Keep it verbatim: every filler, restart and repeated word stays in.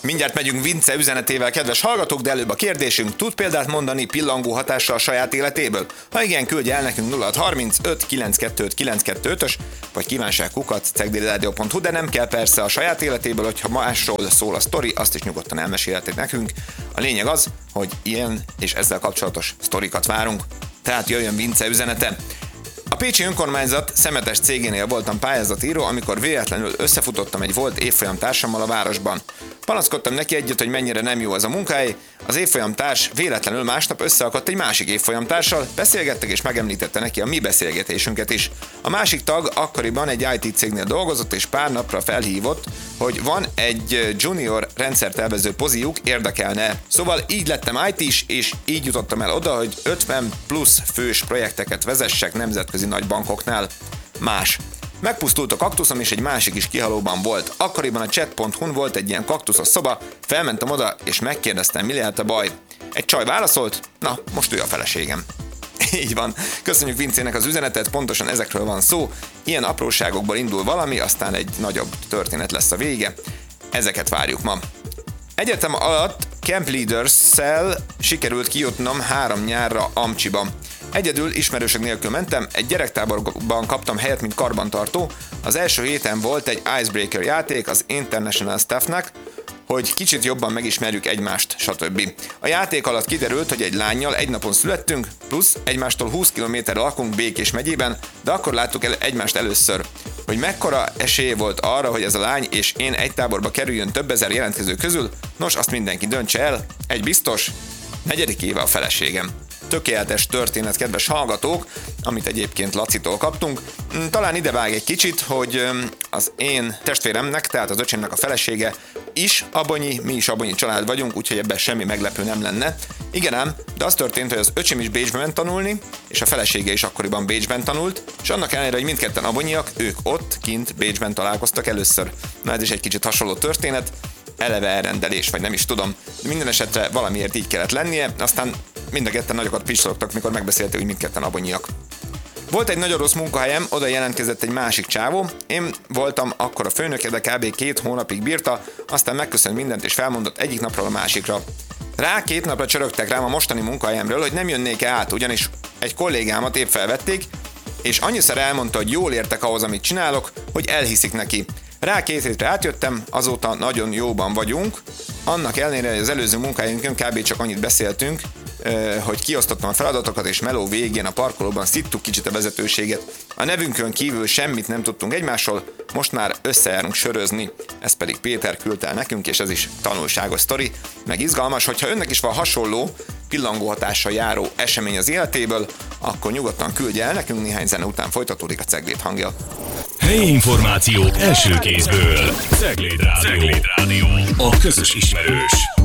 Mindjárt megyünk Vince üzenetével, kedves hallgatók, de előbb a kérdésünk: tud példát mondani pillangó hatással a saját életéből? Ha igen, küldje el nekünk nulla hat harmincöt kilencvenkettő kilencvenkettő-ös vagy kívánság kukac ceglédradio pont hu, de nem kell persze a saját életéből, hogyha másról szól a sztori, azt is nyugodtan elmesélhetik nekünk. A lényeg az, hogy ilyen és ezzel kapcsolatos sztorikat várunk. Tehát jöjjön Vince üzenete. A pécsi önkormányzat szemetes cégénél voltam pályázatíró, amikor véletlenül összefutottam egy volt évfolyam társammal a városban. Panaszkodtam neki együtt, hogy mennyire nem jó az a munkahely. Az évfolyam társ véletlenül másnap összeakadt egy másik évfolyam társal, beszélgettek és megemlítette neki a mi beszélgetésünket is. A másik tag akkoriban egy i té cégnél dolgozott, és pár napra felhívott, hogy van egy junior rendszertervező poziuk, érdekelne. Szóval így lettem í té-s, és így jutottam el oda, hogy ötven plusz fős projekteket vezessek nemzetközi nagybankoknál. Más. Megpusztult a kaktuszom, és egy másik is kihalóban volt. Akkoriban a chat pont hu-n volt egy ilyen kaktuszos szoba, felmentem oda, és megkérdeztem, mi lehet a baj. Egy csaj válaszolt, na, most ő a feleségem. Így van. Köszönjük Vincének az üzenetet, pontosan ezekről van szó. Ilyen apróságokból indul valami, aztán egy nagyobb történet lesz a vége. Ezeket várjuk ma. Egyetem alatt Camp Leaders-szel sikerült kijutnom három nyárra Amcsiba. Egyedül, ismerősök nélkül mentem, egy gyerektáborban kaptam helyet, mint karbantartó. Az első héten volt egy icebreaker játék az International Staffnak, hogy kicsit jobban megismerjük egymást, stb. A játék alatt kiderült, hogy egy lánnyal egy napon születtünk, plusz egymástól húsz kilométerre lakunk Békés megyében, de akkor láttuk el egymást először. Hogy mekkora esélye volt arra, hogy ez a lány és én egy táborba kerüljön több ezer jelentkező közül, nos, azt mindenki döntse el, egy biztos, negyedik éve a feleségem. Tökéletes történet, kedves hallgatók, amit egyébként Lacitól kaptunk. Talán idevág egy kicsit, hogy az én testvéremnek, tehát az öcsémnek a felesége is abonyi, mi is abonyi család vagyunk, úgyhogy ebben semmi meglepő nem lenne. Igen ám, de az történt, hogy az öcsém is Bécsben ment tanulni, és a felesége is akkoriban Bécsben tanult, és annak ellenére, hogy mindketten abonyiak, ők ott, kint Bécsben találkoztak először. Na ez is egy kicsit hasonló történet, eleve elrendelés, vagy nem is tudom. De minden esetre valamiért így kellett lennie, aztán mind a ketten nagyokat pislogtak, mikor megbeszélték, hogy mindketten abonyiak. Volt egy nagyon rossz munkahelyem, oda jelentkezett egy másik csávó, én voltam akkor a főnöke, de kb. két hónapig bírta, aztán megköszönt mindent és felmondott egyik napról a másikra. Rá két napra csörögtek rám a mostani munkahelyemről, hogy nem jönnék át, ugyanis egy kollégámat épp felvették, és annyiszor elmondta, hogy jól értek ahhoz, amit csinálok, hogy elhiszik neki. Rá két hétre átjöttem, azóta nagyon jóban vagyunk, annak ellenére, hogy az előző munkájunkon kb. Csak annyit beszéltünk, hogy kiosztottam a feladatokat, és meló végén a parkolóban szittuk kicsit a vezetőséget. A nevünkön kívül semmit nem tudtunk egymásról, most már összejárunk sörözni, ez pedig Péter küldte el nekünk, és ez is tanulságos sztori, meg izgalmas. Hogyha önnek is van hasonló, pillangó hatással járó esemény az életéből, akkor nyugodtan küldje el nekünk, néhány zene után folytatódik a Ceglét hangja. Helyi információk első kézből. Cegléd Rádió. A közös ismerős.